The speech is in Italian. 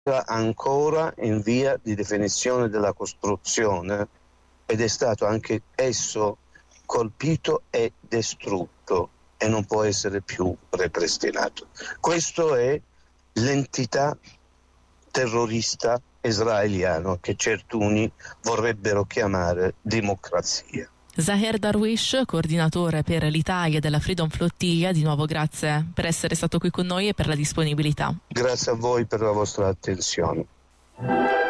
ancora in via di definizione della costruzione ed è stato anche esso colpito e distrutto e non può essere più ripristinato. Questa è l'entità terrorista israeliano che certuni vorrebbero chiamare democrazia. Zaher Darwish, coordinatore per l'Italia della Freedom Flotilla, di nuovo grazie per essere stato qui con noi e per la disponibilità. Grazie a voi per la vostra attenzione.